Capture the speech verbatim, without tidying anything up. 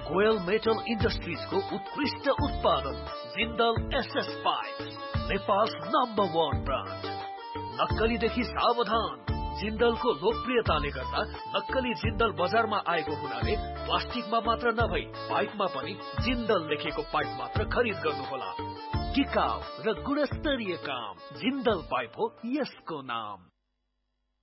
Goyal metal इन्डस्ट्रिजको उत्कृष्ट उत्पादन Jindal SS pipe, Nepal number one brand. नक्कलीदेखि सावधान। जिन्दलको लोकप्रियताले गर्दा नक्कली जिन्दल बजारमा आएको हुनाले प्लास्टिकमा मात्र नभई पाइपमा पनि जिन्दल लेखेको पाइप मात्र खरिद गर्नुहोला। टिकाउ र गुणस्तरीय काम, जिन्दल पाइप हो यसको नाम।